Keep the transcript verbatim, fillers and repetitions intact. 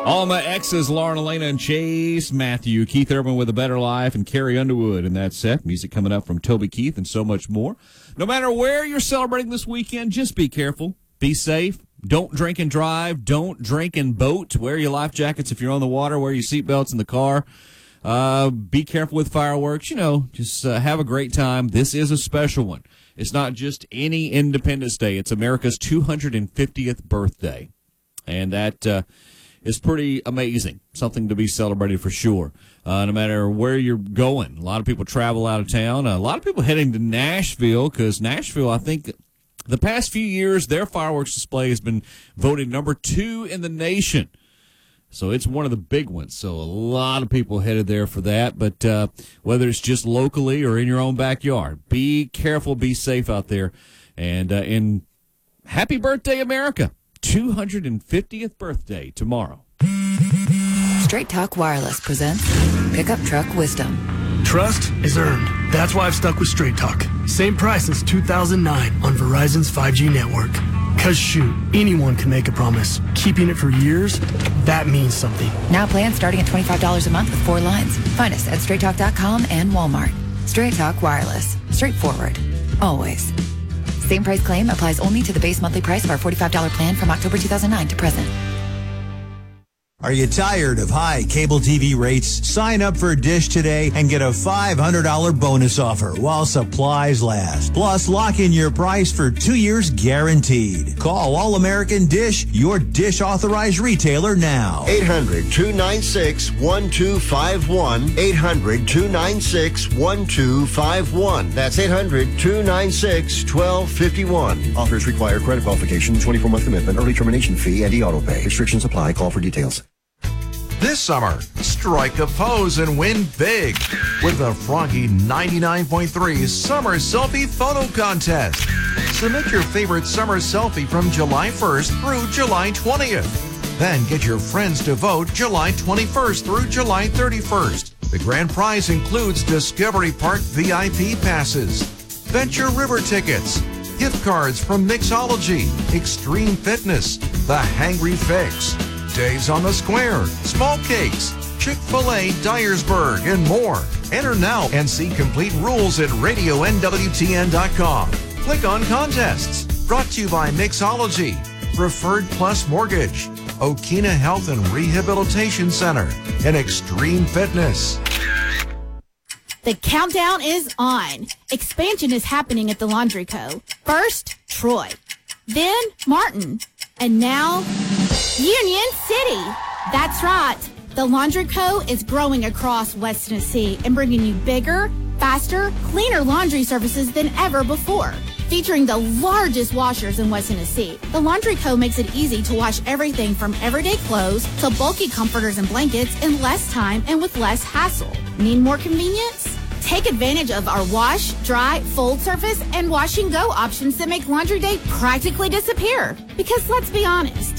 All my exes, Lauren, Elena, and Chase Matthew, Keith Urban with A Better Life, and Carrie Underwood in that set. Music coming up from Toby Keith and so much more. No matter where you're celebrating this weekend, just be careful. Be safe. Don't drink and drive. Don't drink and boat. Wear your life jackets if you're on the water. Wear your seatbelts in the car. Uh, be careful with fireworks. You know, just uh, have a great time. This is a special one. It's not just any Independence Day. It's America's two hundred fiftieth birthday. And that uh, is pretty amazing. Something to be celebrated for sure. Uh, no matter where you're going. A lot of people travel out of town. Uh, a lot of people heading to Nashville because Nashville, I think, the past few years, their fireworks display has been voted number two in the nation. So it's one of the big ones. So a lot of people headed there for that. But uh, whether it's just locally or in your own backyard, be careful, be safe out there. And, uh, and happy birthday, America. two hundred fiftieth birthday tomorrow. Straight Talk Wireless presents Pickup Truck Wisdom. Trust is earned. That's why I've stuck with Straight Talk. Same price since two thousand nine on Verizon's five G network. Cause shoot, anyone can make a promise. Keeping it for years, that means something. Now plans starting at twenty-five dollars a month with four lines. Find us at straight talk dot com and Walmart. Straight Talk Wireless. Straightforward. Always. Same price claim applies only to the base monthly price of our forty-five dollars plan from October two thousand nine to present. Are you tired of high cable T V rates? Sign up for Dish today and get a five hundred dollars bonus offer while supplies last. Plus, lock in your price for two years guaranteed. Call All American Dish, your Dish authorized retailer now. eight hundred, two nine six, one two five one. eight hundred, two nine six, one two five one. That's eight hundred, two nine six, one two five one. Offers require credit qualification, twenty-four month commitment, early termination fee, and e-auto pay. Restrictions apply. Call for details. This summer, strike a pose and win big with the Froggy ninety-nine point three Summer Selfie Photo Contest. Submit your favorite summer selfie from July first through July twentieth. Then get your friends to vote July twenty-first through July thirty-first. The grand prize includes Discovery Park V I P passes, Venture River tickets, gift cards from Mixology, Extreme Fitness, The Hangry Fix, Days on the Square, Small Cakes, Chick-fil-A Dyersburg, and more. Enter now and see complete rules at radio N W T N dot com. Click on Contests. Brought to you by Mixology, Preferred Plus Mortgage, Okina Health and Rehabilitation Center, and Extreme Fitness. The countdown is on. Expansion is happening at the Laundry Co. First, Troy. Then, Martin. And now, Union City. That's right. The Laundry Co. is growing across West Tennessee and bringing you bigger, faster, cleaner laundry services than ever before. Featuring the largest washers in West Tennessee, the Laundry Co. makes it easy to wash everything from everyday clothes to bulky comforters and blankets in less time and with less hassle. Need more convenience? Take advantage of our wash, dry, fold surface, and wash and go options that make laundry day practically disappear. Because let's be honest,